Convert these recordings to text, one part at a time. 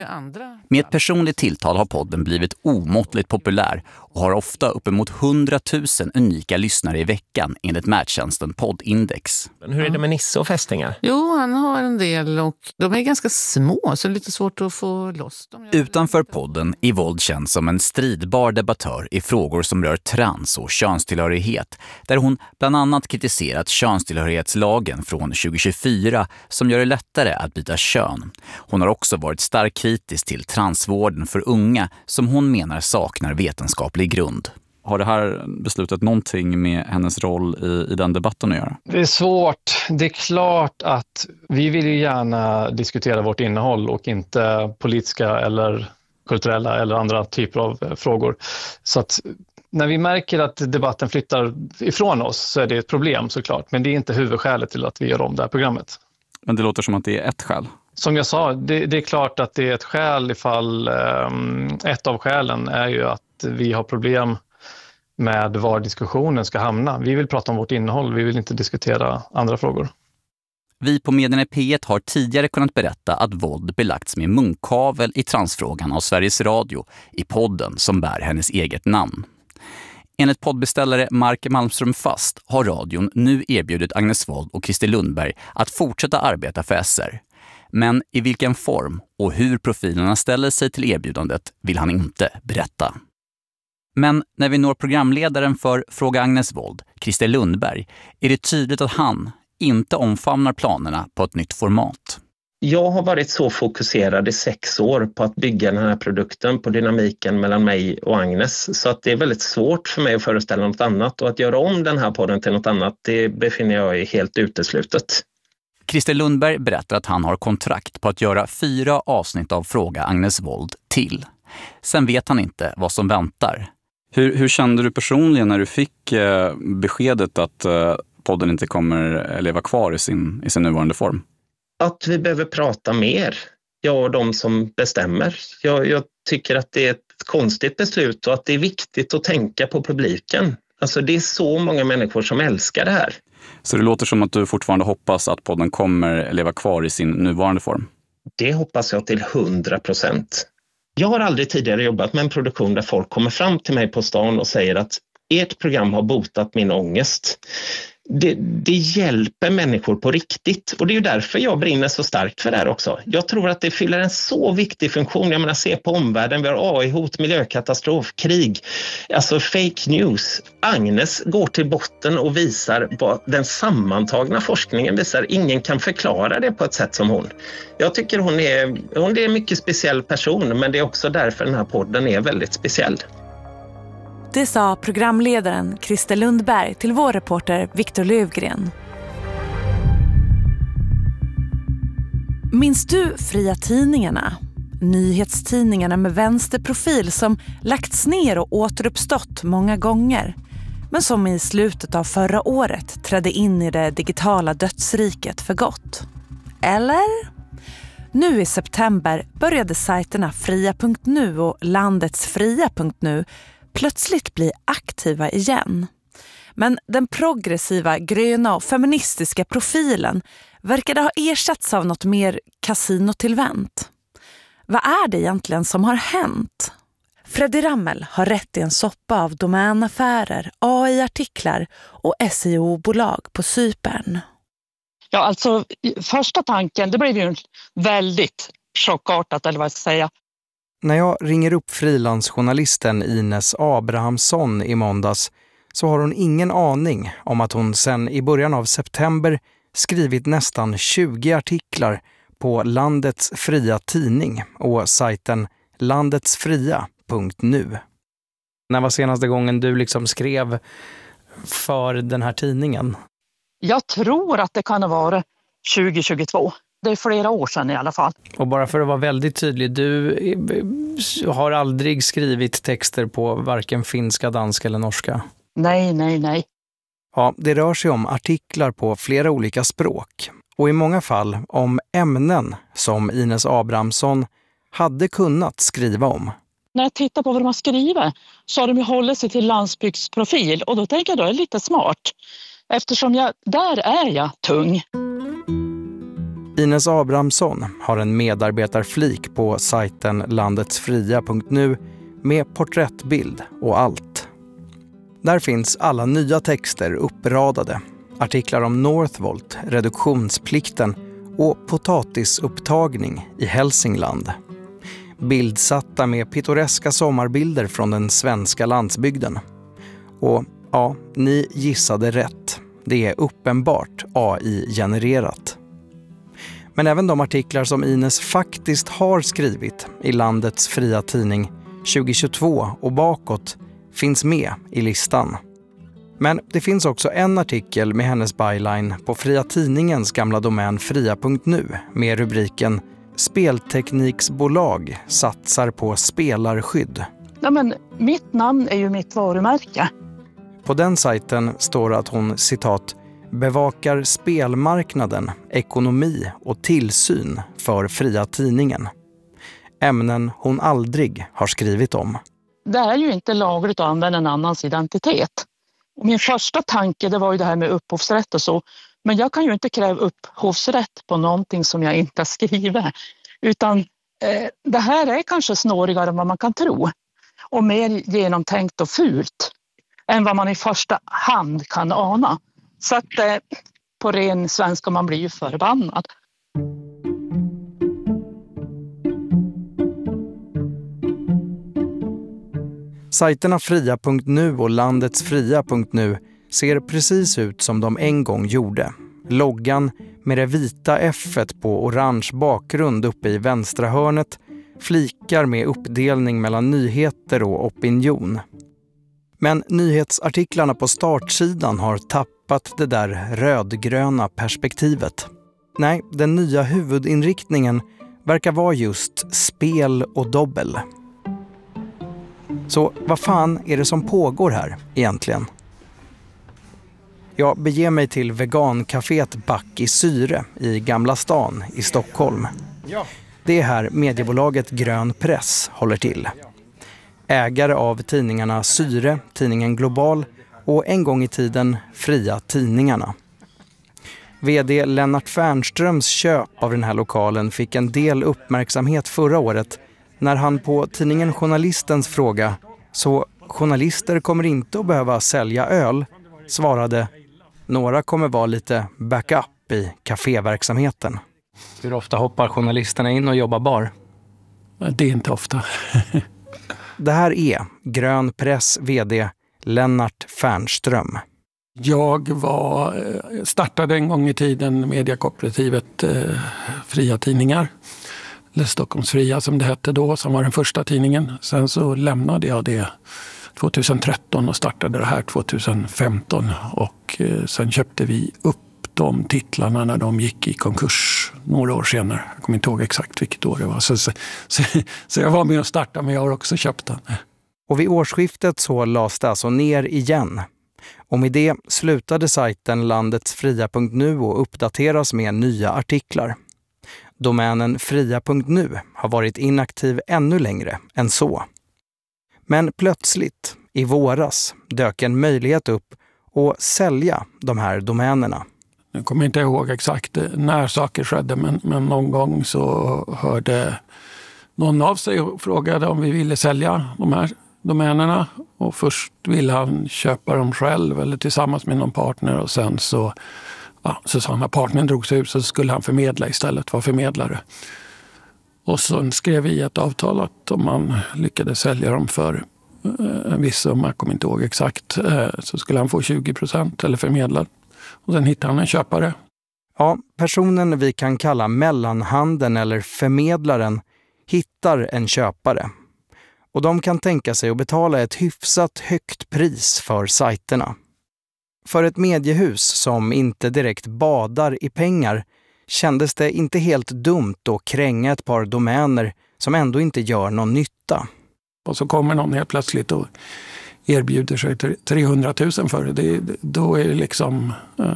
Med ett personligt tilltal har podden blivit omåttligt populär och har ofta uppemot 100 000 unika lyssnare i veckan enligt mättjänsten Poddindex. Men hur är det med Nisse och fästingar? Jo, han har en del och de är ganska små så det är lite svårt att få loss dem. Utanför podden är Wold känd som en stridbar debattör i frågor som rör trans- och könstillhörighet, där hon bland annat kritiserat könstillhörighetslagen från 2024 som gör det lättare att byta kön. Hon har också varit starkt kritisk till transvården för unga som hon menar saknar vetenskaplig grund. Har det här beslutat någonting med hennes roll i den debatten att göra? Det är svårt. Det är klart att vi vill ju gärna diskutera vårt innehåll och inte politiska eller kulturella eller andra typer av frågor. Så att när vi märker att debatten flyttar ifrån oss så är det ett problem såklart. Men det är inte huvudskälet till att vi gör om det här programmet. Men det låter som att det är ett skäl. Som jag sa, det är klart att det är ett skäl ifall ett av skälen är ju att vi har problem med var diskussionen ska hamna. Vi vill prata om vårt innehåll, vi vill inte diskutera andra frågor. Vi på Medierna P1 har tidigare kunnat berätta att Wold belagts med munkavel i transfrågan av Sveriges Radio i podden som bär hennes eget namn. Enligt poddbeställare Mark Malmström Fast har radion nu erbjudit Agnes Wold och Christer Lundberg att fortsätta arbeta för SR. Men i vilken form och hur profilerna ställer sig till erbjudandet vill han inte berätta. Men när vi når programledaren för Fråga Agnes Wold, Christer Lundberg, är det tydligt att han inte omfamnar planerna på ett nytt format. Jag har varit så fokuserad i 6 år på att bygga den här produkten, på dynamiken mellan mig och Agnes. Så att det är väldigt svårt för mig att föreställa något annat. Och att göra om den här podden till något annat, det befinner jag i helt uteslutet. Christer Lundberg berättar att han har kontrakt på att göra 4 avsnitt av Fråga Agnes Wold till. Sen vet han inte vad som väntar. Hur kände du personligen när du fick beskedet att podden inte kommer leva kvar i sin nuvarande form? Att vi behöver prata mer, jag och de som bestämmer. Jag tycker att det är ett konstigt beslut och att det är viktigt att tänka på publiken. Alltså det är så många människor som älskar det här. Så det låter som att du fortfarande hoppas att podden kommer leva kvar i sin nuvarande form? Det hoppas jag till 100%. Jag har aldrig tidigare jobbat med en produktion där folk kommer fram till mig på stan och säger att ert program har botat min ångest. Det hjälper människor på riktigt och det är ju därför jag brinner så starkt för det här också. Jag tror att det fyller en så viktig funktion. Jag menar, se på omvärlden, vi har AI-hot, miljökatastrof, krig, alltså fake news. Agnes går till botten och visar vad den sammantagna forskningen visar. Ingen kan förklara det på ett sätt som hon. Jag tycker hon är en mycket speciell person, men det är också därför den här podden är väldigt speciell. Det sa programledaren Christer Lundberg till vår reporter Victor Lövgren. Minns du Fria Tidningarna? Nyhetstidningarna med vänsterprofil som lagts ner och återuppstått många gånger. Men som i slutet av förra året trädde in i det digitala dödsriket för gott. Eller? Nu i september började sajterna Fria.nu och Landets Fria.nu plötsligt bli aktiva igen. Men den progressiva, gröna och feministiska profilen verkade ha ersatts av något mer kasinotillvänt. Vad är det egentligen som har hänt? Freddy Rammel har rätt i en soppa av domänaffärer, AI-artiklar och SEO-bolag på Cypern. Ja, alltså första tanken, det blev ju väldigt chockartat, eller vad jag ska säga. När jag ringer upp frilansjournalisten Ines Abrahamsson i måndags så har hon ingen aning om att hon sedan i början av september skrivit nästan 20 artiklar på Landets Fria Tidning och sajten landetsfria.nu. När var senaste gången du skrev för den här tidningen? Jag tror att det kan ha varit 2022. Det är flera år sedan i alla fall. Och bara för att vara väldigt tydlig, du har aldrig skrivit texter på varken finska, danska eller norska? Nej. Ja, det rör sig om artiklar på flera olika språk. Och i många fall om ämnen som Ines Abrahamsson hade kunnat skriva om. När jag tittar på vad de har skrivit så har de ju hållit sig till landsbygdsprofil. Och då tänker jag då är det lite smart. Eftersom där är jag tung. Ines Abrahamsson har en medarbetarflik på sajten landetsfria.nu med porträttbild och allt. Där finns alla nya texter uppradade, artiklar om Northvolt, reduktionsplikten och potatisupptagning i Hälsingland. Bildsatta med pittoreska sommarbilder från den svenska landsbygden. Och ja, ni gissade rätt. Det är uppenbart AI-genererat. Men även de artiklar som Ines faktiskt har skrivit i landets fria tidning 2022 och bakåt finns med i listan. Men det finns också en artikel med hennes byline på Fria Tidningens gamla domän fria.nu med rubriken Speltekniksbolag satsar på spelarskydd. Ja, men mitt namn är ju mitt varumärke. På den sajten står att hon, citat, bevakar spelmarknaden, ekonomi och tillsyn för Fria Tidningen. Ämnen hon aldrig har skrivit om. Det är ju inte lagligt att använda en annans identitet. Och min första tanke det var ju det här med upphovsrätt och så. Men jag kan ju inte kräva upphovsrätt på någonting som jag inte har skrivit. Utan det här är kanske snårigare än vad man kan tro. Och mer genomtänkt och fult än vad man i första hand kan ana. Så att på ren svenska man blir ju förbannad. Sajterna fria.nu och landetsfria.nu ser precis ut som de en gång gjorde. Loggan med det vita F-et på orange bakgrund uppe i vänstra hörnet, flikar med uppdelning mellan nyheter och opinion. Men nyhetsartiklarna på startsidan har tappat det där rödgröna perspektivet. Nej, den nya huvudinriktningen verkar vara just spel och dobbel. Så vad fan är det som pågår här egentligen? Jag beger mig till vegancaféet Back i Syre i Gamla stan i Stockholm. Det är här mediebolaget Grön Press håller till. Ägare av tidningarna Syre, tidningen Global och en gång i tiden Fria Tidningarna. VD Lennart Fernströms köp av den här lokalen fick en del uppmärksamhet förra året när han på tidningen Journalistens fråga så journalister kommer inte att behöva sälja öl svarade några kommer vara lite backup i kaféverksamheten. Hur ofta hoppar journalisterna in och jobbar bar? Det är inte ofta. Det här är Grön Press vd Lennart Fernström. Jag startade en gång i tiden mediekooperativet Fria Tidningar. Eller Stockholms Fria som det hette då, som var den första tidningen. Sen så lämnade jag det 2013 och startade det här 2015. Och sen köpte vi upp de titlarna när de gick i konkurs några år senare. Jag kommer inte ihåg exakt vilket år det var. Så jag var med och startade, men jag har också köpt den. Och vid årsskiftet så lades det alltså ner igen. Och med det slutade sajten landetsfria.nu och uppdateras med nya artiklar. Domänen fria.nu har varit inaktiv ännu längre än så. Men plötsligt, i våras, dök en möjlighet upp att sälja de här domänerna. Jag kommer inte ihåg exakt när saker skedde, men någon gång så hörde någon av sig och frågade om vi ville sälja de här domänerna. Och först ville han köpa dem själv eller tillsammans med någon partner och sen så sa han när partnern drog sig ut så skulle han förmedla istället, vara förmedlare. Och så skrev vi ett avtal att om man lyckades sälja dem för en viss summa, jag kommer inte ihåg exakt, så skulle han få 20% eller förmedla. Och sen hittade han en köpare. Ja, personen vi kan kalla mellanhanden eller förmedlaren hittar en köpare. Och de kan tänka sig att betala ett hyfsat högt pris för sajterna. För ett mediehus som inte direkt badar i pengar kändes det inte helt dumt att kränga ett par domäner som ändå inte gör någon nytta. Och så kommer någon helt plötsligt och erbjuder sig 300 000 för det. Då är det liksom...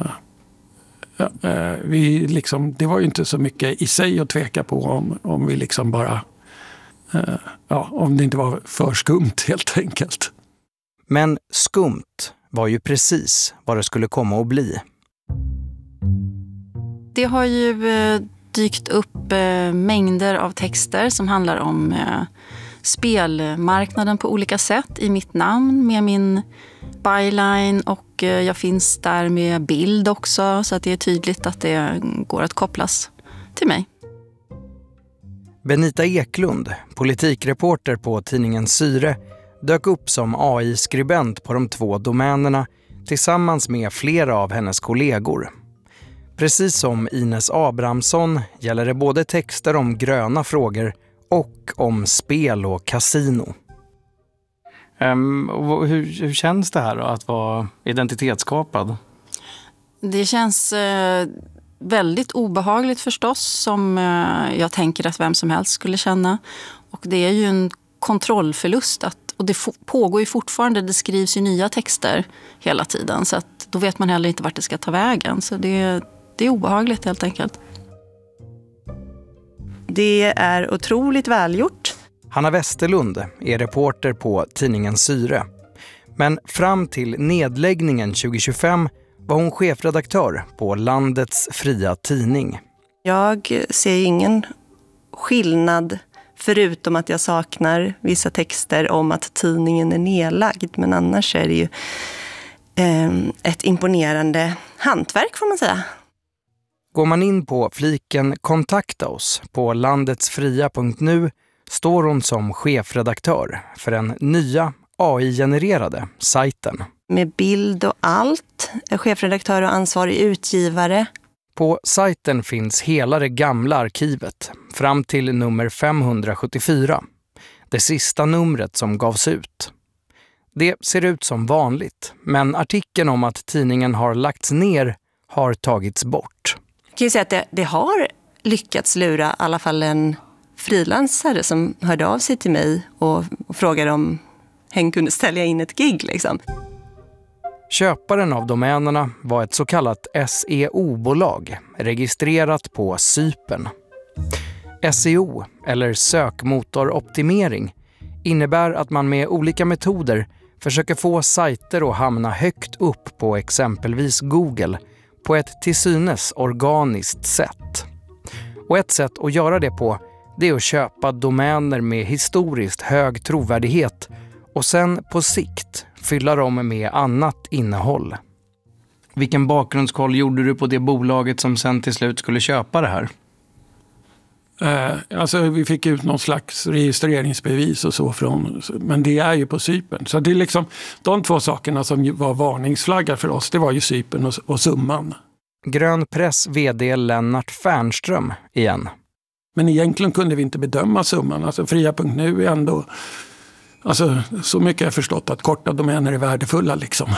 det var ju inte så mycket i sig att tveka på om vi liksom bara... om det inte var för skumt helt enkelt. Men skumt var ju precis vad det skulle komma att bli. Det har ju dykt upp mängder av texter som handlar om spelmarknaden på olika sätt i mitt namn med min byline, och jag finns där med bild också, så att det är tydligt att det går att kopplas till mig. Benita Eklund, politikreporter på tidningen Syre, dök upp som AI-skribent på de 2 domänerna tillsammans med flera av hennes kollegor. Precis som Ines Abrahamsson gäller det både texter om gröna frågor och om spel och kasino. Hur känns det här då, att vara identitetsskapad? Det känns väldigt obehagligt förstås, som jag tänker att vem som helst skulle känna. Och det är ju en kontrollförlust, och det pågår ju fortfarande, det skrivs ju nya texter hela tiden, så att då vet man heller inte vart det ska ta vägen. Så det är obehagligt helt enkelt. Det är otroligt välgjort. Hanna Westerlund är reporter på tidningen Syre. Men fram till nedläggningen 2025 var hon chefredaktör på landets fria tidning. Jag ser ingen skillnad förutom att jag saknar vissa texter om att tidningen är nedlagd. Men annars är det ju ett imponerande hantverk, får man säga. Går man in på fliken Kontakta oss på landetsfria.nu står hon som chefredaktör för den nya AI-genererade sajten. Med bild och allt, chefredaktör och ansvarig utgivare. På sajten finns hela det gamla arkivet fram till nummer 574, det sista numret som gavs ut. Det ser ut som vanligt, men artikeln om att tidningen har lagts ner har tagits bort. Jag kan ju säga att det har lyckats lura i alla fall en frilansare som hörde av sig till mig och frågade om hen kunde ställa in ett gig liksom. Köparen av domänerna var ett så kallat SEO-bolag registrerat på Cypern. SEO, eller sökmotoroptimering, innebär att man med olika metoder försöker få sajter att hamna högt upp på exempelvis Google på ett till synes organiskt sätt. Och ett sätt att göra det på, det är att köpa domäner med historiskt hög trovärdighet och sen på sikt fylla dem med annat innehåll. Vilken bakgrundskoll gjorde du på det bolaget som sen till slut skulle köpa det här? Alltså vi fick ut någon slags registreringsbevis och så från, men det är ju på Cypern. Så det är liksom de 2 sakerna som var varningsflaggar för oss, det var ju Cypern och summan. Grön Press vd Lennart Fernström igen. Men egentligen kunde vi inte bedöma summan. Alltså fria.nu är ändå, alltså så mycket jag förstått att korta domäner är värdefulla liksom.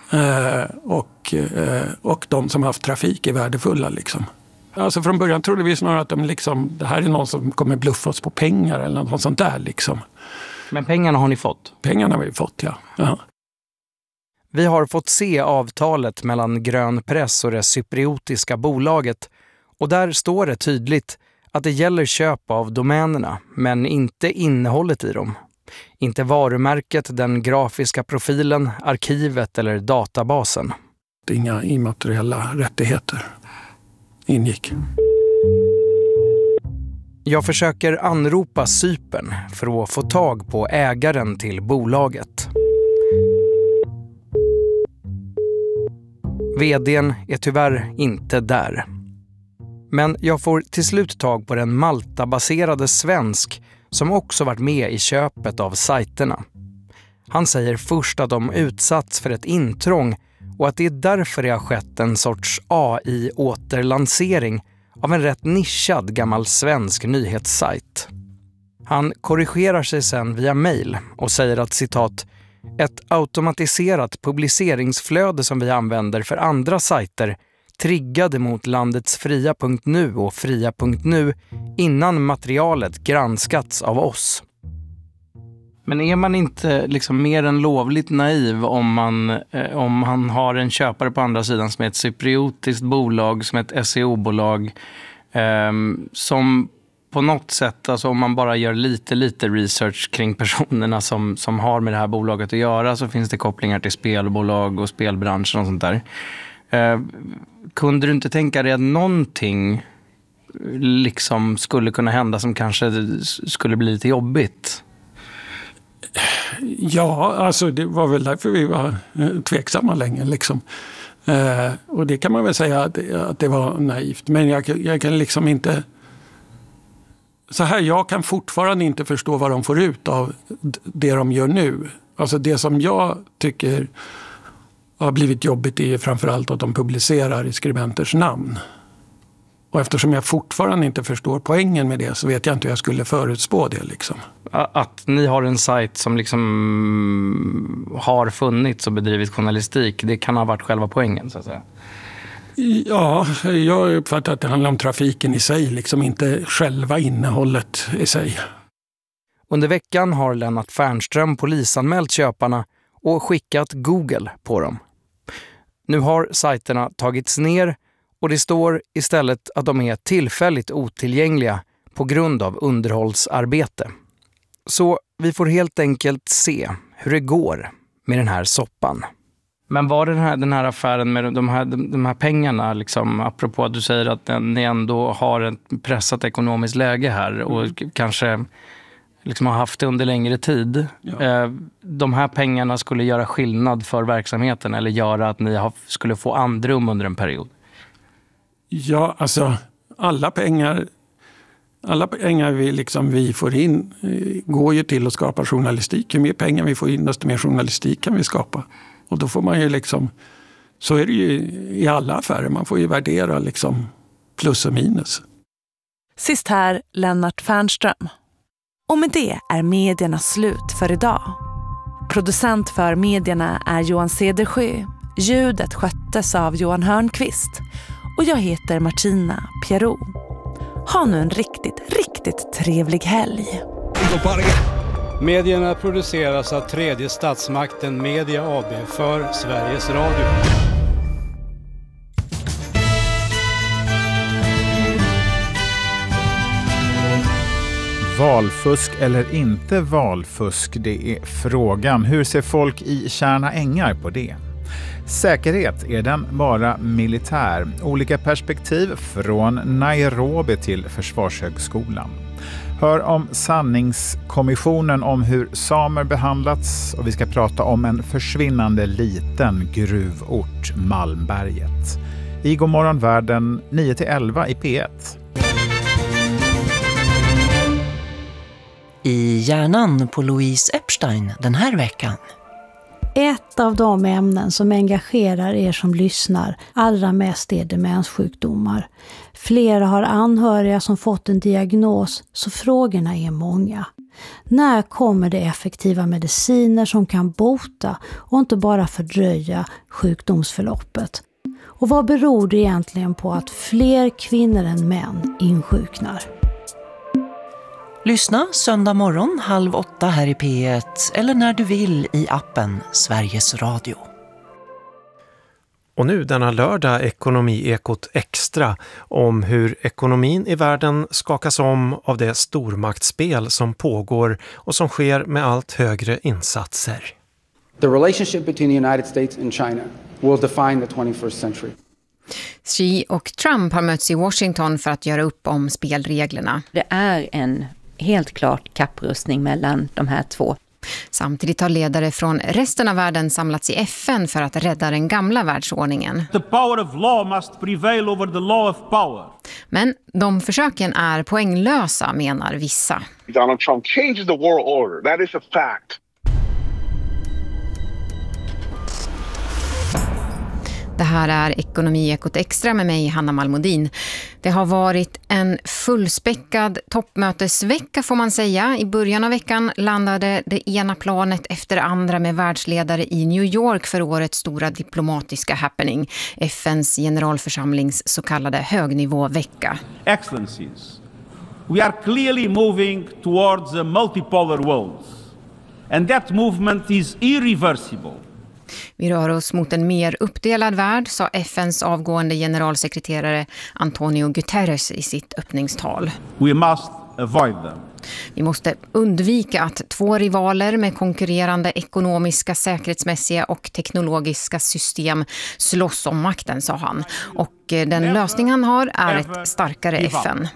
Och de som har haft trafik är värdefulla liksom. Alltså från början trodde vi snarare att det här är någon som kommer bluffa oss på pengar eller något sånt där liksom. Men pengarna har ni fått? Pengarna har vi fått, ja. Ja. Vi har fått se avtalet mellan Grön Press och det cypriotiska bolaget, och där står det tydligt att det gäller köp av domänerna, men inte innehållet i dem. Inte varumärket, den grafiska profilen, arkivet eller databasen. Inga immateriella rättigheter ingick. Jag försöker anropa Cypern för att få tag på ägaren till bolaget. VD:n är tyvärr inte där. Men jag får till slut tag på den Malta-baserade svensk som också varit med i köpet av sajterna. Han säger först att de utsatts för ett intrång och att det är därför det har skett en sorts AI-återlansering av en rätt nischad gammal svensk nyhetssajt. Han korrigerar sig sen via mejl och säger att citat, ett automatiserat publiceringsflöde som vi använder för andra sajter triggade mot landetsfria.nu och fria.nu innan materialet granskats av oss. Men är man inte liksom mer än lovligt naiv om man har en köpare på andra sidan som är ett cypriotiskt bolag, som ett SEO-bolag som på något sätt, alltså om man bara gör lite research kring personerna som har med det här bolaget att göra, så finns det kopplingar till spelbolag och spelbranschen och sånt där. Kunde du inte tänka dig att någonting liksom skulle kunna hända som kanske skulle bli lite jobbigt? Ja, alltså det var väl därför vi var tveksamma länge liksom. Och det kan man väl säga att det var naivt. Men jag kan liksom inte... Så här, jag kan fortfarande inte förstå vad de får ut av det de gör nu. Alltså det som jag tycker har blivit jobbigt är framförallt att de publicerar i skribenters namn. Och eftersom jag fortfarande inte förstår poängen med det så vet jag inte hur jag skulle förutspå det liksom. Att ni har en sajt som liksom har funnits och bedrivit journalistik, det kan ha varit själva poängen så att säga. Ja, jag uppfattar att det handlar om trafiken i sig, liksom inte själva innehållet i sig. Under veckan har Lennart Fernström polisanmält köparna och skickat Google på dem. Nu har sajterna tagits ner och det står istället att de är tillfälligt otillgängliga på grund av underhållsarbete. Så vi får helt enkelt se hur det går med den här soppan. Men var den här affären med de här pengarna, liksom, apropå att du säger att ni ändå har ett pressat ekonomiskt läge här och kanske liksom har haft det under längre tid. Ja. De här pengarna skulle göra skillnad för verksamheten eller göra att ni skulle få andrum under en period? Ja, alltså alla pengar vi får in går ju till att skapa journalistik. Ju mer pengar vi får in, desto mer journalistik kan vi skapa. Och då får man ju liksom, så är det ju i alla affärer, man får ju värdera liksom plus och minus. Sist här Lennart Fernström. Och med det är medierna slut för idag. Producent för medierna är Johan Cedersjö. Ljudet sköttes av Johan Hörnqvist. Och jag heter Martina Pierrot. Ha nu en riktigt trevlig helg. Medierna produceras av tredje statsmakten Media AB för Sveriges Radio. Valfusk eller inte valfusk, det är frågan. Hur ser folk i Tjärna ängar på det? Säkerhet, är den bara militär? Olika perspektiv från Nairobi till Försvarshögskolan. Hör om sanningskommissionen om hur samer behandlats och vi ska prata om en försvinnande liten gruvort, Malmberget. I Godmorgon världen 9-11 i P1. I hjärnan på Louise Epstein den här veckan. Ett av de ämnen som engagerar er som lyssnar allra mest är demenssjukdomar. Flera har anhöriga som fått en diagnos, så frågorna är många. När kommer det effektiva mediciner som kan bota och inte bara fördröja sjukdomsförloppet? Och vad beror det egentligen på att fler kvinnor än män insjuknar? Lyssna söndag morgon 7:30 här i P1 eller när du vill i appen Sveriges Radio. Och nu denna lördag Ekonomiekot Extra om hur ekonomin i världen skakas om av det stormaktsspel som pågår och som sker med allt högre insatser. The relationship between the United States and China will define the 21st century. Xi och Trump har mötts i Washington för att göra upp om spelreglerna. Det är en helt klart kapprustning mellan de här två. Samtidigt har ledare från resten av världen samlats i FN för att rädda den gamla världsordningen. The power of law must prevail over the law of power. Men de försöken är poänglösa, menar vissa. Donald Trump changed the world order. That is a fact. Det här är Ekonomiekot Extra med mig, Hanna Malmodin. Det har varit en fullspäckad toppmötesvecka får man säga. I början av veckan landade det ena planet efter det andra med världsledare i New York för årets stora diplomatiska happening. FNs generalförsamlings så kallade högnivåvecka. Excellencies, we are clearly moving towards a multipolar world. And that movement is irreversible. Vi rör oss mot en mer uppdelad värld, sa FNs avgående generalsekreterare Antonio Guterres i sitt öppningstal. We must avoid them. Vi måste undvika att två rivaler med konkurrerande ekonomiska, säkerhetsmässiga och teknologiska system slåss om makten, sa han. Och den lösning han har är ett starkare FN.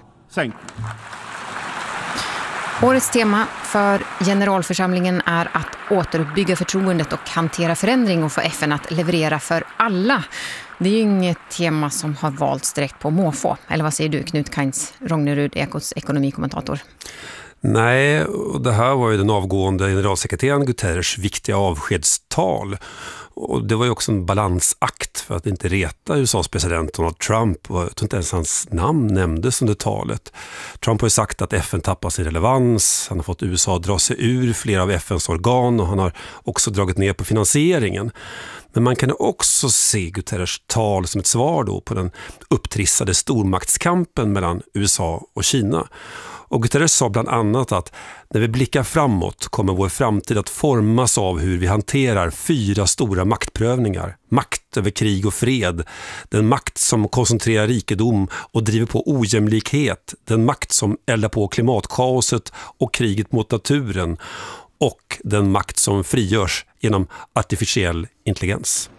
Årets tema för generalförsamlingen är att återuppbygga förtroendet och hantera förändring och få FN att leverera för alla. Det är ju inget tema som har valts direkt på måfå. Eller vad säger du, Knut Kainz, Rognerud, Ekots ekonomikommentator? Nej, och det här var ju den avgående generalsekreteraren Guterres viktiga avskedstal. Och det var ju också en balansakt för att inte reta USAs president Donald Trump. Och jag tror inte ens hans namn nämndes under talet. Trump har ju sagt att FN tappar sin relevans. Han har fått USA att dra sig ur flera av FNs organ och han har också dragit ner på finansieringen. Men man kan också se Guterres tal som ett svar då på den upptrissade stormaktskampen mellan USA och Kina. Och Guterres sa bland annat att när vi blickar framåt kommer vår framtid att formas av hur vi hanterar 4 stora maktprövningar. Makt över krig och fred, den makt som koncentrerar rikedom och driver på ojämlikhet, den makt som eldar på klimatkaoset och kriget mot naturen och den makt som frigörs genom artificiell intelligens.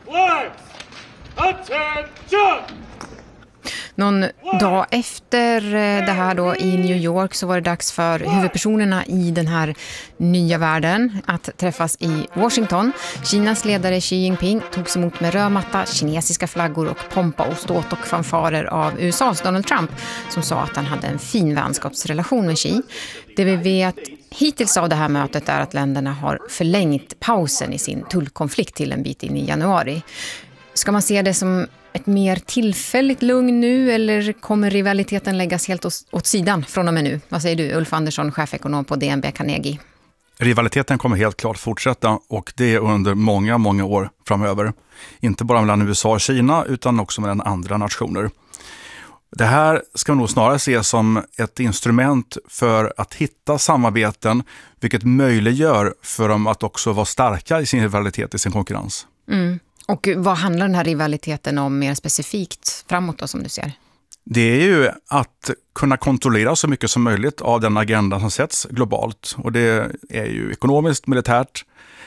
Någon dag efter det här då i New York så var det dags för huvudpersonerna i den här nya världen att träffas i Washington. Kinas ledare Xi Jinping togs emot med rödmatta, kinesiska flaggor och pompa och ståt och fanfarer av USAs Donald Trump som sa att han hade en fin vänskapsrelation med Xi. Det vi vet hittills av det här mötet är att länderna har förlängt pausen i sin tullkonflikt till en bit in i januari. Ska man se det som ett mer tillfälligt lugn nu eller kommer rivaliteten läggas helt åt sidan från och med nu? Vad säger du, Ulf Andersson, chefekonom på DNB Carnegie? Rivaliteten kommer helt klart fortsätta och det under många, många år framöver. Inte bara mellan USA och Kina utan också mellan andra nationer. Det här ska nog snarare ses som ett instrument för att hitta samarbeten vilket möjliggör för dem att också vara starka i sin rivalitet, i sin konkurrens. Mm. Och vad handlar den här rivaliteten om mer specifikt framåt då, som du ser? Det är ju att kunna kontrollera så mycket som möjligt av den agenda som sätts globalt. Och det är ju ekonomiskt, militärt,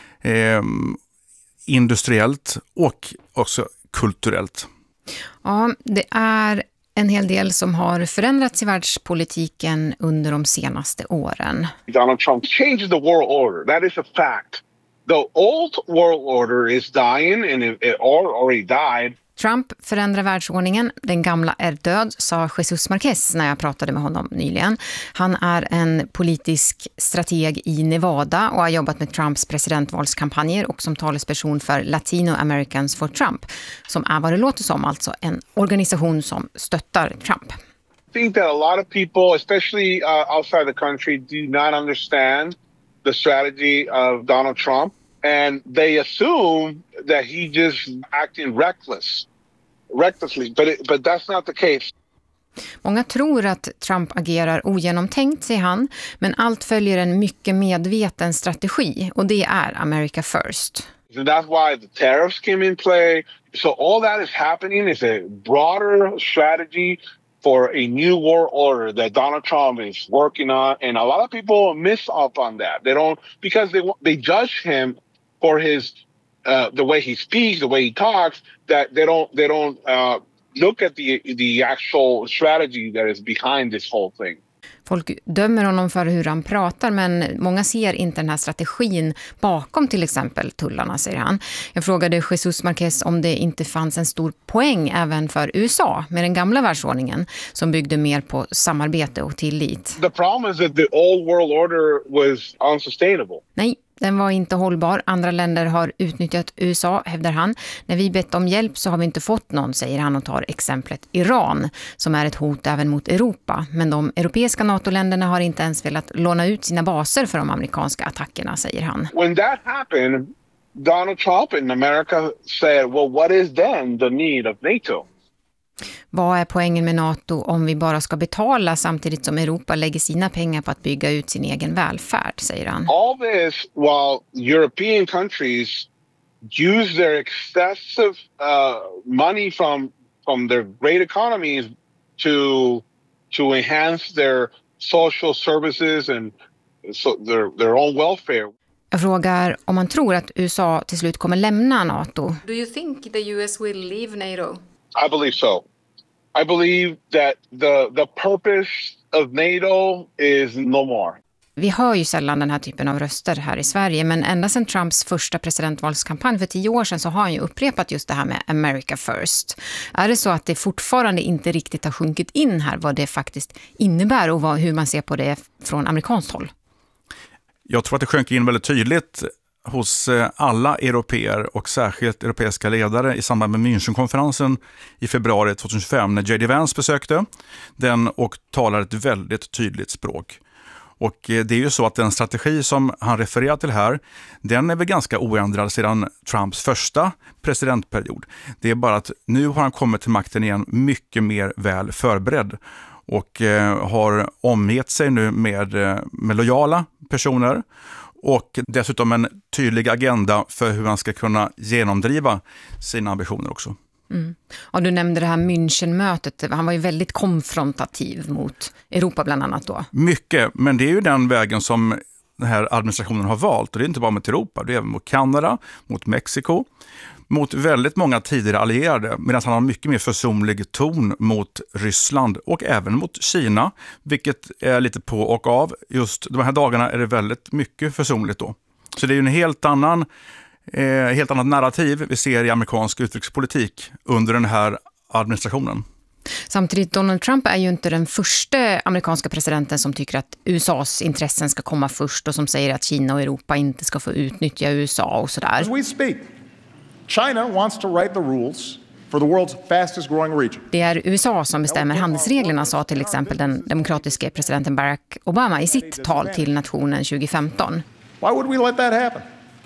industriellt och också kulturellt. Ja, det är en hel del som har förändrats i världspolitiken under de senaste åren. Donald Trump changed the world order. That is a fact. The old world order is dying and it already died. Trump förändrar världsordningen. Den gamla är död, sa Jesus Marquez när jag pratade med honom nyligen. Han är en politisk strateg i Nevada och har jobbat med Trumps presidentvalskampanjer och som talesperson för Latino Americans for Trump, som är vad det låter som, alltså en organisation som stöttar Trump. I think that a lot of people, especially outside the country, do not understand the strategy of Donald Trump, and they assume that he just acting recklessly, but that's not the case. Många tror att Trump agerar ogenomtänkt, säger han, men allt följer en mycket medveten strategi och det är America First. And that's why the tariffs came in play. So all that is happening is a broader strategy for a new world order that Donald Trump is working on, and a lot of people miss up on that. They don't, because they judge him for his the way he speaks, the way he talks. That they don't look at the actual strategy that is behind this whole thing. Folk dömer honom för hur han pratar, men många ser inte den här strategin bakom till exempel tullarna, säger han. Jag frågade Jesus Marquez om det inte fanns en stor poäng även för USA med den gamla världsordningen som byggde mer på samarbete och tillit. The problem is that the old world order was unsustainable. Nej, den var inte hållbar. Andra länder har utnyttjat USA, hävdar han. När vi bett om hjälp så har vi inte fått någon, säger han och tar exemplet Iran, som är ett hot även mot Europa. Men de europeiska NATO-länderna har inte ens velat låna ut sina baser för de amerikanska attackerna, säger han. When that happened, Donald Trump in America said, well, what is then the need of NATO? Vad är poängen med NATO om vi bara ska betala samtidigt som Europa lägger sina pengar på att bygga ut sin egen välfärd, säger han. All this while European countries use their excessive money from their great economies to enhance their social services and so their own welfare. Jag frågar om man tror att USA till slut kommer lämna NATO. Do you think the US will leave NATO? I believe so. I believe that the purpose of NATO is no more. Vi hör ju sällan den här typen av röster här i Sverige, men ända sedan Trumps första presidentvalskampanj för 10 år sedan så har han ju upprepat just det här med America First. Är det så att det fortfarande inte riktigt har sjunkit in här vad det faktiskt innebär och hur man ser på det från amerikanskt håll? Jag tror att det sjönk in väldigt tydligt hos alla europeer och särskilt europeiska ledare i samband med Münchenkonferensen i februari 2025 när J.D. Vance besökte den och talar ett väldigt tydligt språk. Och det är ju så att den strategi som han refererar till här, den är väl ganska oändrad sedan Trumps första presidentperiod. Det är bara att nu har han kommit till makten igen mycket mer väl förberedd och har omgett sig nu med lojala personer och dessutom en tydlig agenda för hur han ska kunna genomdriva sina ambitioner också. Mm. Och du nämnde det här Münchenmötet. Han var ju väldigt konfrontativ mot Europa bland annat då. Mycket, men det är ju den vägen som den här administrationen har valt. Och det är inte bara mot Europa, det är även mot Kanada, mot Mexiko, mot väldigt många tidigare allierade. Medan han har mycket mer försonlig ton mot Ryssland och även mot Kina. Vilket är lite på och av. Just de här dagarna är det väldigt mycket försonligt då. Så det är ju en helt annat narrativ vi ser i amerikansk utrikespolitik under den här administrationen. Samtidigt, Donald Trump är ju inte den första amerikanska presidenten som tycker att USAs intressen ska komma först och som säger att Kina och Europa inte ska få utnyttja USA och sådär. As we speak, China wants to write the rules for the world's fastest growing region. Det är USA som bestämmer handelsreglerna, sa till exempel den demokratiska presidenten Barack Obama i sitt tal till nationen 2015. Why would we let that happen?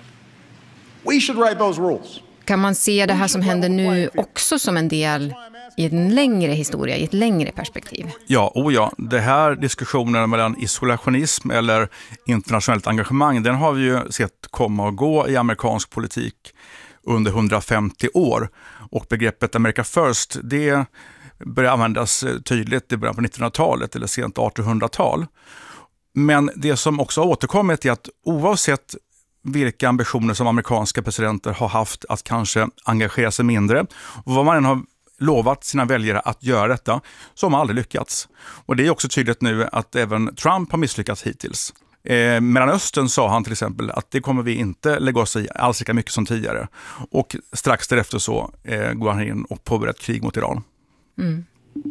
We should write those rules. Kan man se det här som händer nu också som en del i en längre historia, i ett längre perspektiv? Ja. Det här diskussionen mellan isolationism eller internationellt engagemang, den har vi ju sett komma och gå i amerikansk politik under 150 år. Och begreppet America First, det började användas tydligt i början på 1900-talet eller sent 1800-tal. Men det som också har återkommit är att oavsett vilka ambitioner som amerikanska presidenter har haft att kanske engagera sig mindre och vad man än har lovat sina väljare att göra detta, så har man aldrig lyckats. Och det är också tydligt nu att även Trump har misslyckats hittills. Mellanöstern sa han till exempel att det kommer vi inte lägga oss i alls lika mycket som tidigare. Och strax därefter så går han in och påbörjar ett krig mot Iran. Mm.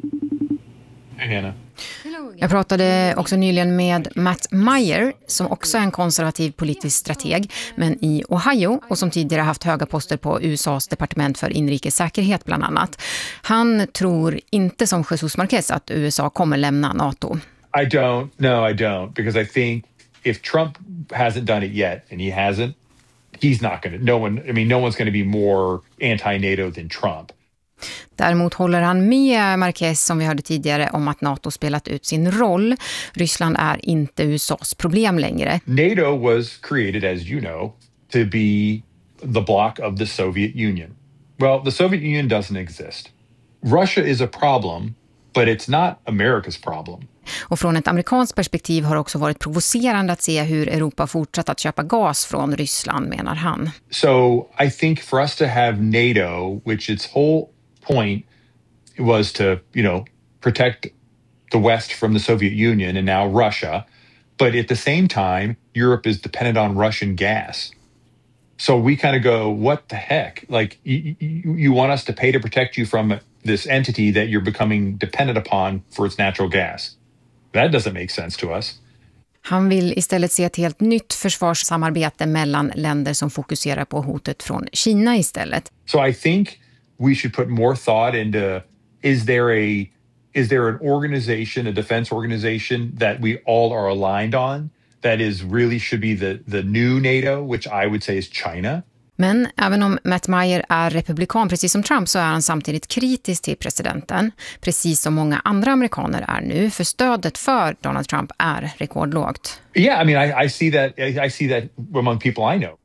Jag pratade också nyligen med Matt Meyer som också är en konservativ politisk strateg men i Ohio och som tidigare haft höga poster på USAs departement för inrikes säkerhet bland annat. Han tror inte som Jesus Marquez att USA kommer lämna NATO. I don't because I think if Trump hasn't done it yet and he hasn't, he's not going to. No one's going to be more anti-NATO than Trump. Däremot håller han med Marquez, som vi hörde tidigare, om att NATO spelat ut sin roll. Ryssland är inte USAs problem längre. NATO was created, as you know, to be the bloc of the Soviet Union. Well, the Soviet Union doesn't exist. Russia is a problem, but it's not America's problem. Och från ett amerikanskt perspektiv har det också varit provocerande att se hur Europa fortsatt att köpa gas från Ryssland, menar han. So I think for us to have NATO, which its whole point was to, protect the West from the Soviet Union and now Russia, but at the same time, Europe is dependent on Russian gas. So we kind of go, what the heck? Like, you want us to pay to protect you from this entity that you're becoming dependent upon for its natural gas. That doesn't make sense to us. Han vill istället se ett helt nytt försvarssamarbete mellan länder som fokuserar på hotet från Kina istället. So I think we should put more thought into, is there an organization, a defense organization that we all are aligned on that is really should be the new NATO, which I would say is China. Men även om Matt Meyer är republikan precis som Trump så är han samtidigt kritisk till presidenten. Precis som många andra amerikaner är nu, för stödet för Donald Trump är rekordlågt. Yeah, I see that among people I know.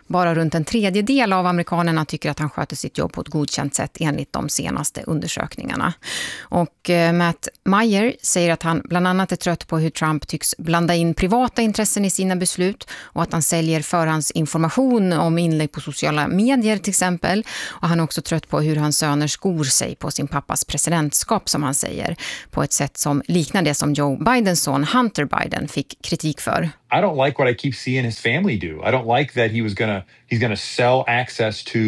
Bara runt en tredjedel av amerikanerna tycker att han sköter sitt jobb på ett godkänt sätt enligt de senaste undersökningarna. Och Matt Meyer säger att han bland annat är trött på hur Trump tycks blanda in privata intressen i sina beslut och att han säljer förhandsinformation om inlägg på sociala medier till exempel. Och han är också trött på hur hans söner skor sig på sin pappas presidentskap, som han säger, på ett sätt som liknar det som Joe Bidens son Hunter Biden fick kritik för. I don't like what I keep seeing his family do. I don't like that he's gonna sell access to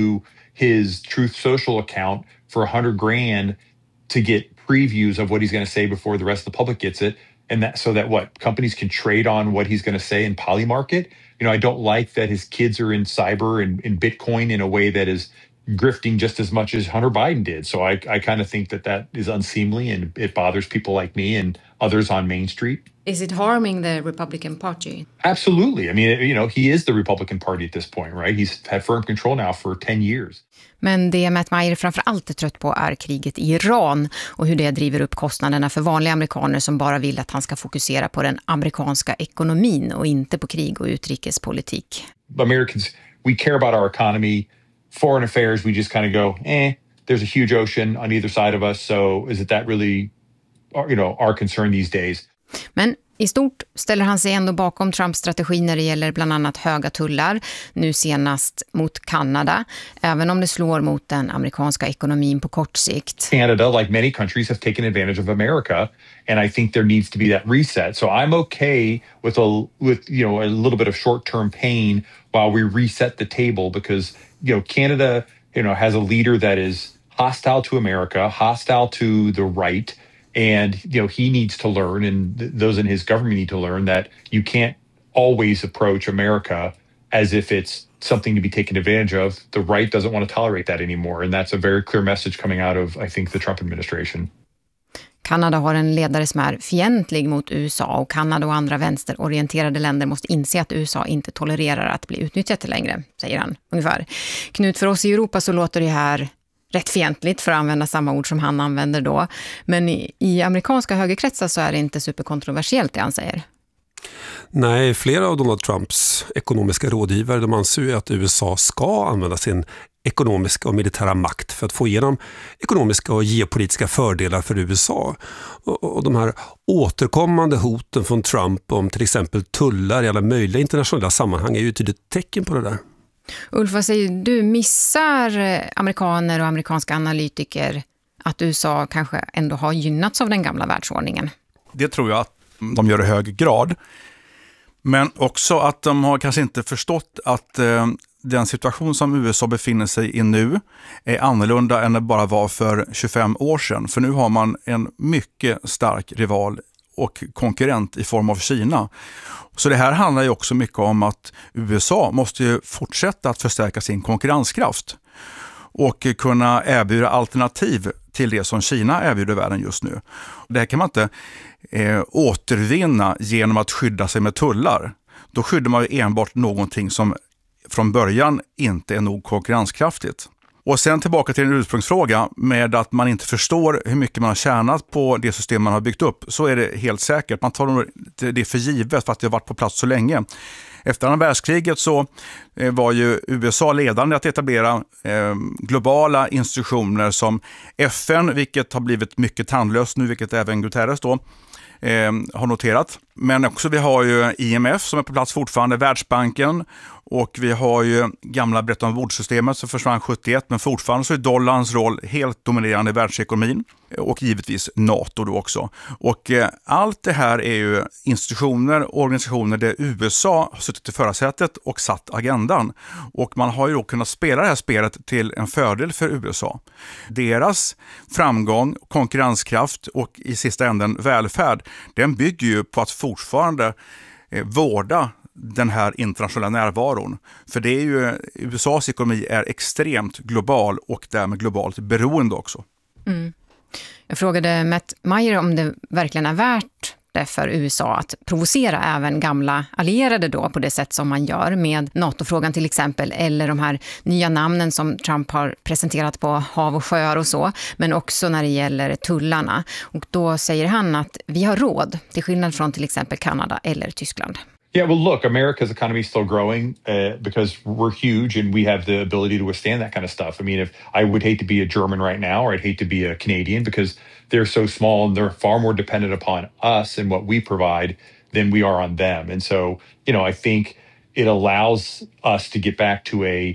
his Truth Social account for $100,000 to get previews of what he's going to say before the rest of the public gets it, and that so that what companies can trade on what he's going to say in Polymarket. You know, I don't like that his kids are in cyber and in Bitcoin in a way that is grifting just as much as Hunter Biden did. So I kind of think that is unseemly, and it bothers people like me and others on Main Street. Is it harming the Republican Party? Absolutely. I mean, you know, he is the Republican Party at this point, right? He's had firm control now for 10 years. Men det Matt Meyer framför allt är trött på är kriget i Iran och hur det driver upp kostnaderna för vanliga amerikaner som bara vill att han ska fokusera på den amerikanska ekonomin och inte på krig och utrikespolitik. Americans, we care about our economy. Foreign affairs, we just kind of go, there's a huge ocean on either side of us, so is it that really, you know, our concern these days? Men i stort ställer han sig ändå bakom Trumps strategi när det gäller bland annat höga tullar, nu senast mot Kanada, även om det slår mot den amerikanska ekonomin på kort sikt. Canada, like many countries, have taken advantage of America, and I think there needs to be that reset. So I'm okay with you know, a little bit of short-term pain while we reset the table, because you know, Canada, you know, has a leader that is hostile to America, hostile to the right. And, you know, he needs to learn, and those in his government need to learn, that you can't always approach America as if it's something to be taken advantage of. The right doesn't want to tolerate that anymore. And that's a very clear message coming out of, I think, the Trump administration. Kanada har en ledare som är fientlig mot USA, och Kanada och andra vänsterorienterade länder måste inse att USA inte tolererar att bli utnyttjat längre, säger han ungefär. Knut, för oss i Europa så låter det här rätt fientligt, för att använda samma ord som han använder då. Men i amerikanska högerkretsar så är det inte superkontroversiellt det han säger. Nej, flera av Donald Trumps ekonomiska rådgivare, de anser ju att USA ska använda sin ekonomiska och militära makt för att få igenom ekonomiska och geopolitiska fördelar för USA. Och de här återkommande hoten från Trump om till exempel tullar i alla möjliga internationella sammanhang är ju tydligt tecken på det där. Ulf, vad säger du? Missar amerikaner och amerikanska analytiker att USA kanske ändå har gynnats av den gamla världsordningen? Det tror jag att de gör i hög grad. Men också att de har kanske inte förstått att den situation som USA befinner sig i nu är annorlunda än det bara var för 25 år sedan. För nu har man en mycket stark rival och konkurrent i form av Kina. Så det här handlar ju också mycket om att USA måste ju fortsätta att förstärka sin konkurrenskraft och kunna erbjuda alternativ till det som Kina erbjuder världen just nu. Det här kan man inte återvinna genom att skydda sig med tullar. Då skyddar man ju enbart någonting som från början inte är nog konkurrenskraftigt. Och sen tillbaka till en ursprungsfråga med att man inte förstår hur mycket man har tjänat på det system man har byggt upp, så är det helt säkert. Man tar det för givet för att det har varit på plats så länge. Efter andra världskriget så var ju USA ledande att etablera globala institutioner som FN, vilket har blivit mycket tandlöst nu, vilket även Guterres då har noterat. Men också vi har ju IMF som är på plats fortfarande, Världsbanken, och vi har ju gamla Bretton Woods-systemet som försvann 71, men fortfarande så är dollarns roll helt dominerande i världsekonomin, och givetvis NATO då också. Och allt det här är ju institutioner och organisationer där USA har suttit i förarsätet och satt agendan. Och man har ju då kunnat spela det här spelet till en fördel för USA. Deras framgång, konkurrenskraft och i sista änden välfärd, den bygger ju på att fortfarande vårda den här internationella närvaron. För det är ju, USAs ekonomi är extremt global och därmed globalt beroende också. Mm. Jag frågade Matt Meyer om det verkligen är värt det för USA att provocera även gamla allierade då på det sätt som man gör med NATO-frågan till exempel, eller de här nya namnen som Trump har presenterat på hav och sjöar och så, men också när det gäller tullarna. Och då säger han att vi har råd, till skillnad från till exempel Kanada eller Tyskland. Yeah, well, look, America's economy is still growing because we're huge and we have the ability to withstand that kind of stuff. I mean, if I would hate to be a German right now, or I'd hate to be a Canadian because they're so small and they're far more dependent upon us and what we provide than we are on them. And so, I think it allows us to get back to a,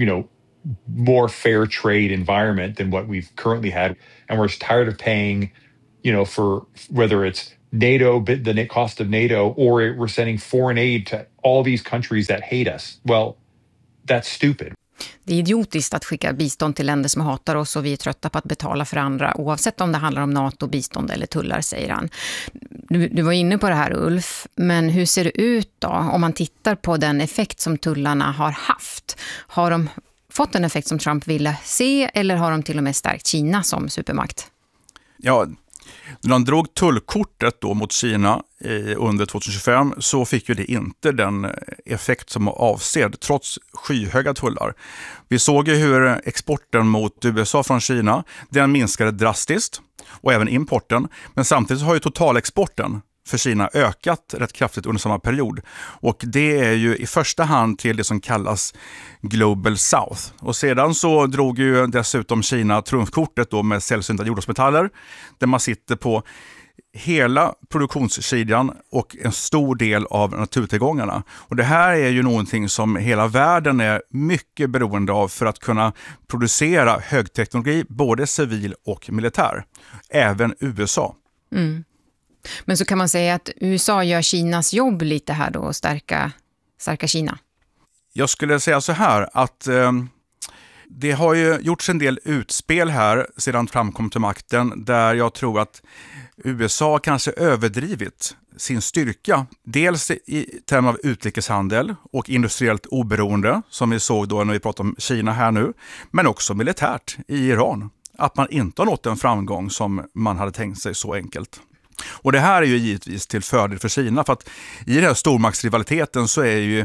more fair trade environment than what we've currently had. And we're tired of paying, for whether it's NATO, the cost of NATO, or we're sending foreign aid to all these countries that hate us. Well, that's stupid. Det är idiotiskt att skicka bistånd till länder som hatar oss och vi är trötta på att betala för andra oavsett om det handlar om NATO, bistånd eller tullar, säger han. Du var inne på det här, Ulf, men hur ser det ut då om man tittar på den effekt som tullarna har haft? Har de fått en effekt som Trump ville se eller har de till och med stärkt Kina som supermakt? Ja, när de drog tullkortet då mot Kina under 2025 så fick ju det inte den effekt som avsedd trots skyhöga tullar. Vi såg ju hur exporten mot USA från Kina, den minskade drastiskt och även importen, men samtidigt har ju totalexporten för Kina ökat rätt kraftigt under samma period. Och det är ju i första hand till det som kallas Global South. Och sedan så drog ju dessutom Kina trumfkortet då med sällsynta jordartsmetaller där man sitter på hela produktionskedjan och en stor del av naturtillgångarna. Och det här är ju någonting som hela världen är mycket beroende av för att kunna producera högteknologi, både civil och militär. Även USA. Mm. Men så kan man säga att USA gör Kinas jobb lite här då och stärka Kina. Jag skulle säga så här att det har ju gjorts en del utspel här sedan Trump kom till makten där jag tror att USA kanske överdrivit sin styrka. Dels i termer av utrikeshandel och industriellt oberoende som vi såg då när vi pratade om Kina här nu. Men också militärt i Iran. Att man inte har nått en framgång som man hade tänkt sig så enkelt. Och det här är ju givetvis till fördel för Kina för att i den här stormaktsrivaliteten så är ju,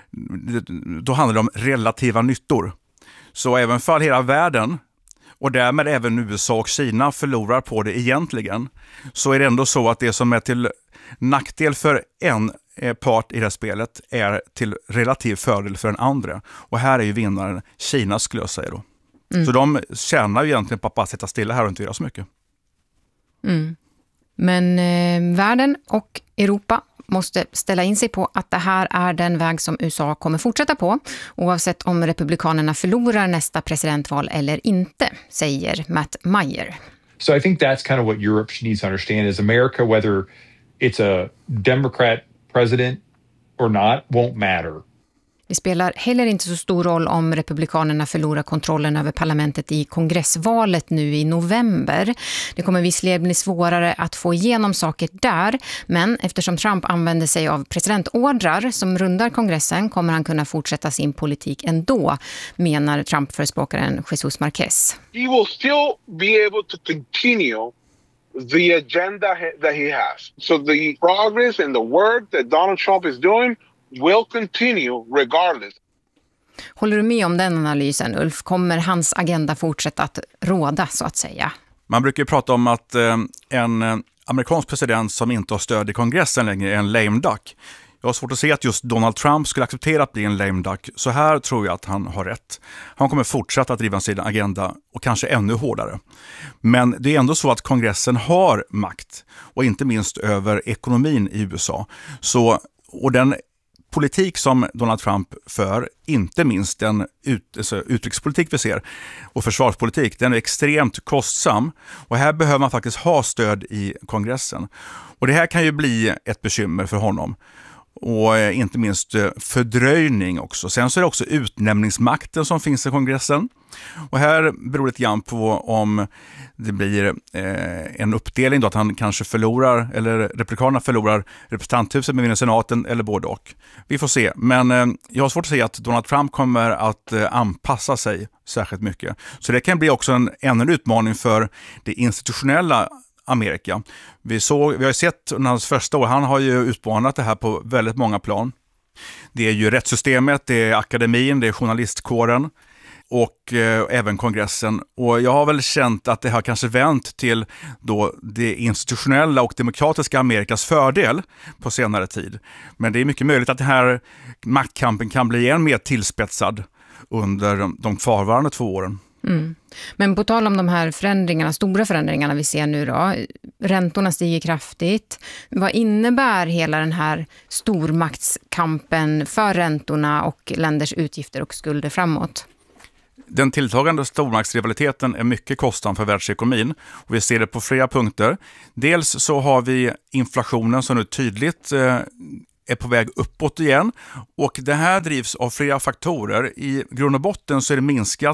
då handlar det om relativa nyttor. Så även för hela världen och därmed även USA och Kina förlorar på det egentligen, så är det ändå så att det som är till nackdel för en part i det här spelet är till relativ fördel för den andra. Och här är ju vinnaren Kina, skulle jag säga då. Mm. Så de tjänar ju egentligen på att bara sätta stilla här och inte göra så mycket. Mm. Men världen och Europa måste ställa in sig på att det här är den väg som USA kommer fortsätta på, oavsett om republikanerna förlorar nästa presidentval eller inte, säger Matt Meyer. So I think that's kind of what Europe needs to understand is America, whether it's a Democrat president or not, won't matter. Det spelar heller inte så stor roll om republikanerna förlorar kontrollen över parlamentet i kongressvalet nu i november. Det kommer visserligen bli svårare att få igenom saker där, men eftersom Trump använder sig av presidentordrar som rundar kongressen kommer han kunna fortsätta sin politik ändå, menar Trump-förespråkaren Jesus Marquez. He will still be able to continue the agenda that he has. So the progress and the work that Donald Trump is doing will continue regardless. Håller du med om den analysen, Ulf? Kommer hans agenda fortsätta att råda, så att säga? Man brukar ju prata om att en amerikansk president som inte har stöd i kongressen längre är en lame duck. Jag har svårt att se att just Donald Trump skulle acceptera att bli en lame duck. Så här tror jag att han har rätt. Han kommer fortsätta att driva sin agenda och kanske ännu hårdare. Men det är ändå så att kongressen har makt och inte minst över ekonomin i USA. Och den politik som Donald Trump för, inte minst den utrikespolitik vi ser och försvarspolitik, den är extremt kostsam och här behöver man faktiskt ha stöd i kongressen. Och det här kan ju bli ett bekymmer för honom. Och inte minst fördröjning också. Sen så är det också utnämningsmakten som finns i kongressen. Och här beror det lite grann på om det blir en uppdelning då, att han kanske förlorar, eller republikanerna förlorar representanthuset med vinner senaten eller både och. Vi får se. Men jag har svårt att se att Donald Trump kommer att anpassa sig särskilt mycket. Så det kan bli också ännu en utmaning för det institutionella Amerika. Vi har sett under hans första år, han har ju utmanat det här på väldigt många plan. Det är ju rättssystemet, det är akademin, det är journalistkåren. och även kongressen. Och jag har väl känt att det har kanske vänt till då det institutionella och demokratiska Amerikas fördel på senare tid. Men det är mycket möjligt att den här maktkampen kan bli än mer tillspetsad under de kvarvarande 2 åren. Mm. Men på tal om de här förändringarna, stora förändringarna vi ser nu då, räntorna stiger kraftigt. Vad innebär hela den här stormaktskampen för räntorna och länders utgifter och skulder framåt? Den tilltagande stormaktsrivaliteten är mycket kostsam för världsekonomin och vi ser det på flera punkter. Dels så har vi inflationen som nu tydligt är på väg uppåt igen och det här drivs av flera faktorer. I grund och botten så är det minskat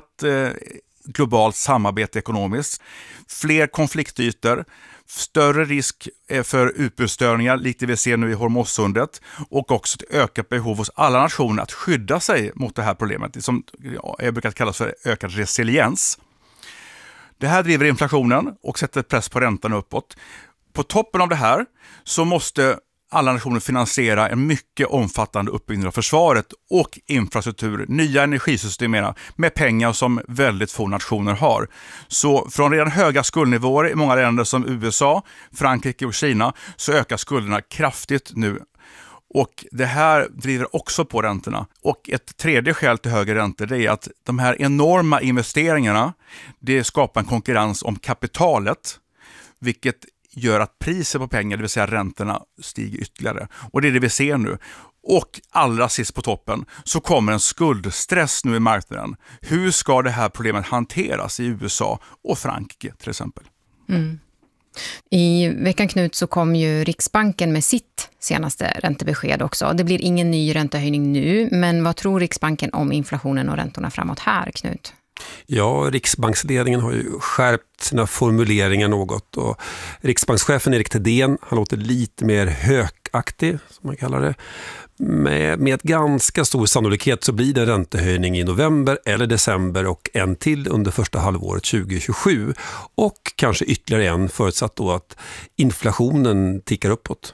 globalt samarbete ekonomiskt, fler konfliktytor, större risk för utbudsstörningar likt det vi ser nu i Hormuzsundet och också ett ökat behov hos alla nationer att skydda sig mot det här problemet som jag brukar kalla för ökad resiliens. Det här driver inflationen och sätter press på räntan uppåt. På toppen av det här så måste alla nationer finansiera en mycket omfattande uppbyggnad av försvaret och infrastruktur, nya energisystem med pengar som väldigt få nationer har. Så från redan höga skuldnivåer i många länder som USA, Frankrike och Kina så ökar skulderna kraftigt nu. Och det här driver också på räntorna. Och ett tredje skäl till högre räntor det är att de här enorma investeringarna det skapar en konkurrens om kapitalet vilket gör att priset på pengar, det vill säga räntorna, stiger ytterligare. Och det är det vi ser nu. Och allra sist på toppen så kommer en skuldstress nu i marknaden. Hur ska det här problemet hanteras i USA och Frankrike till exempel? Mm. I veckan Knut så kom ju Riksbanken med sitt senaste räntebesked också. Det blir ingen ny räntehöjning nu, men vad tror Riksbanken om inflationen och räntorna framåt här, Knut? Ja, Riksbanksledningen har ju skärpt sina formuleringar något och Riksbankschefen Erik Thedéen, han låter lite mer hökaktig som man kallar det. Med ganska stor sannolikhet så blir det en räntehöjning i november eller december och en till under första halvåret 2027 och kanske ytterligare en förutsatt då att inflationen tickar uppåt.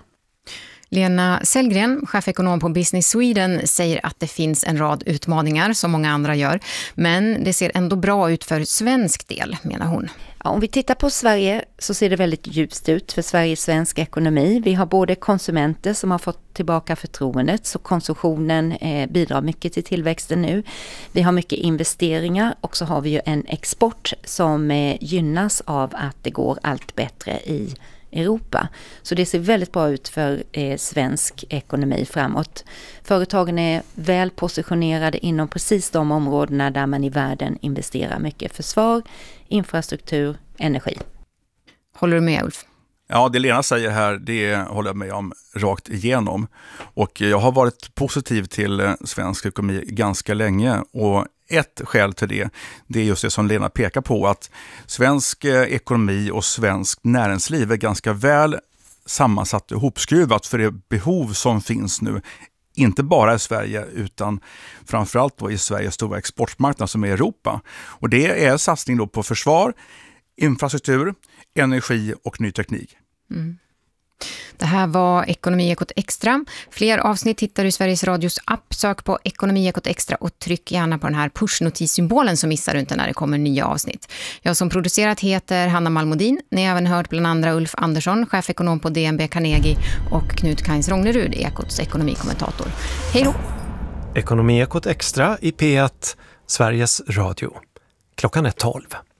Lena Sellgren, chefekonom på Business Sweden, säger att det finns en rad utmaningar som många andra gör. Men det ser ändå bra ut för svensk del, menar hon. Ja, om vi tittar på Sverige så ser det väldigt ljust ut för Sveriges svenska ekonomi. Vi har både konsumenter som har fått tillbaka förtroendet så konsumtionen bidrar mycket till tillväxten nu. Vi har mycket investeringar och så har vi ju en export som gynnas av att det går allt bättre i Europa. Så det ser väldigt bra ut för svensk ekonomi framåt. Företagen är väl positionerade inom precis de områdena där man i världen investerar mycket. Försvar, infrastruktur, energi. Håller du med, Ulf? Ja, det Lena säger här, det håller jag med om rakt igenom. Och jag har varit positiv till svensk ekonomi ganska länge och ett skäl till det är just det som Lena pekar på att svensk ekonomi och svensk näringsliv är ganska väl sammansatt och ihopskruvat för det behov som finns nu. Inte bara i Sverige utan framförallt då i Sveriges stora exportmarknad som är Europa. Och det är satsning då på försvar, infrastruktur, energi och ny teknik. Mm. Det här var Ekonomiekot Extra. Fler avsnitt hittar du i Sveriges Radios app. Sök på Ekonomiekot Extra och tryck gärna på den här push-notissymbolen som missar du inte när det kommer nya avsnitt. Jag som producerat heter Hanna Malmodin. Ni har även hört bland andra Ulf Andersson, chefekonom på DNB Carnegie och Knut Kains Rognerud, Ekots ekonomikommentator. Hej då! Ekonomiekot Extra i P1, Sveriges Radio. Klockan är 12.